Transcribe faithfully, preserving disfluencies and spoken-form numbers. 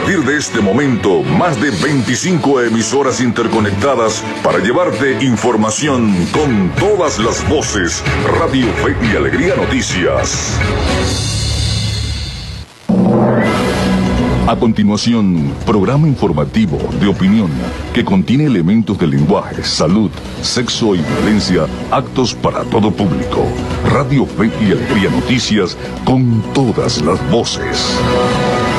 partir de este momento, más de veinticinco emisoras interconectadas para llevarte información con todas las voces. Radio Fe y Alegría Noticias. A continuación, programa informativo de opinión que contiene elementos de lenguaje, salud, sexo y violencia, aptos para todo público. Radio Fe y Alegría Noticias con todas las voces.